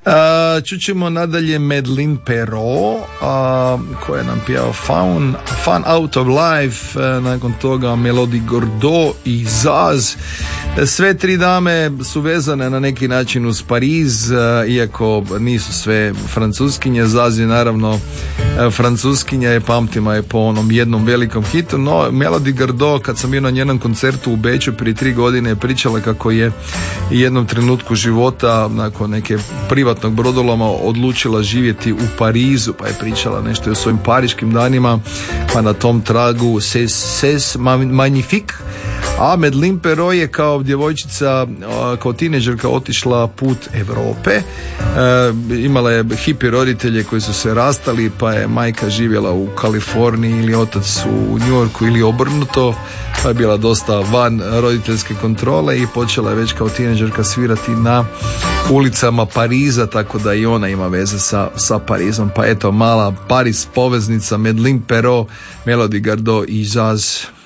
Čućemo nadalje Madeleine Perrault, koja nam pjeva Fun Out of Life, nakon toga Melody Gardot i Zaz. Sve tri dame su vezane na neki način uz Pariz, iako nisu sve francuskinje. Zaz je naravno francuskinja, je pamtima je po onom jednom velikom hitu, no Melody Gardot, kad sam bio na njenom koncertu u Beču prije 3 godine, je pričala kako je u jednom trenutku života nakon neke privatnog brodoloma odlučila živjeti u Parizu, pa je pričala nešto o svojim pariškim danima, pa na tom tragu c'est magnifique. A Madeleine Perrault je kao djevojčica, kao tineđerka otišla put Europe. Imala je hipi roditelje koji su se rastali, pa je majka živjela u Kaliforniji ili otac u New Yorku ili obrnuto, pa je bila dosta van roditeljske kontrole i počela je već kao tineđerka svirati na ulicama Pariza, tako da i ona ima veze sa Parizom. Pa eto, mala Paris poveznica, Madeleine Perrault, Melody Gardot i Zaz.